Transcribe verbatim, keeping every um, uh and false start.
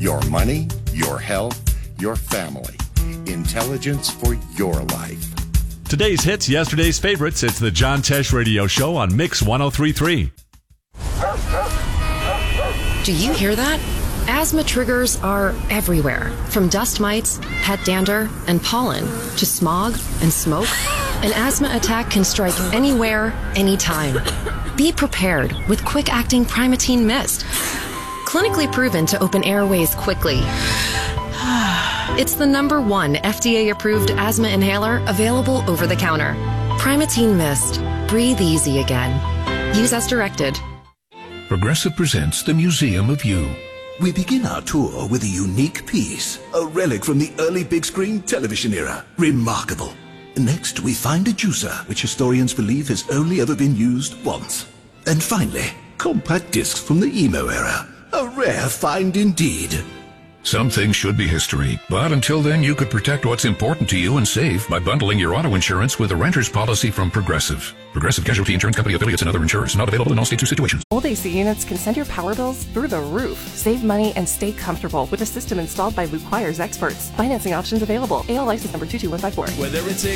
Your money, your health, your family. Intelligence for your life. Today's hits, yesterday's favorites. It's the John Tesh Radio Show on Mix one oh three point three. Do you hear that? Asthma triggers are everywhere, from dust mites, pet dander, and pollen, to smog and smoke. An asthma attack can strike anywhere, anytime. Be prepared with quick-acting Primatene Mist. Clinically proven to open airways quickly. It's the number one F D A-approved asthma inhaler available over the counter. Primatene Mist. Breathe easy again. Use as directed. Progressive presents the Museum of You. We begin our tour with a unique piece, a relic from the early big screen television era. Remarkable. Next, we find a juicer, which historians believe has only ever been used once. And finally, compact discs from the emo era. A rare find indeed. Some things should be history, but until then you could protect what's important to you and save by bundling your auto insurance with a renter's policy from Progressive. Progressive Casualty Insurance Company affiliates and other insurers. Not available in all states or situations. Old A C units can send your power bills through the roof. Save money and stay comfortable with a system installed by Blue Choir's experts. Financing options available. A L license number two two one five four. Whether it's a